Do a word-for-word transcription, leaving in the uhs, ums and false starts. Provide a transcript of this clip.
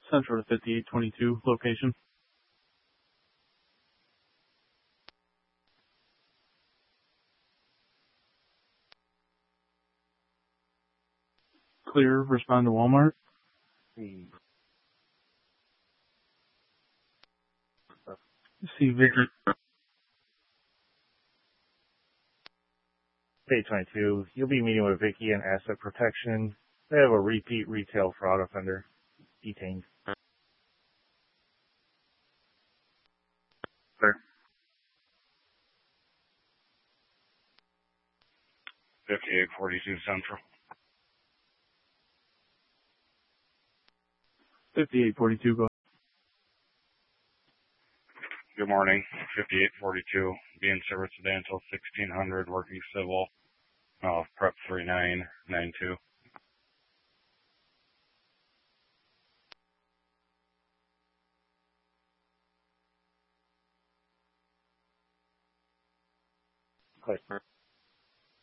Central to fifty-eight twenty-two location. Clear, respond to Walmart. See. See Vicky. Day twenty-two, you'll be meeting with Vicky in Asset Protection. They have a repeat retail fraud offender detained. Sir. fifty-eight forty-two Central. fifty-eight forty-two, go ahead. Good morning. fifty-eight forty-two. Be in service today until sixteen hundred, working civil. Uh, prep three nine nine two. Click.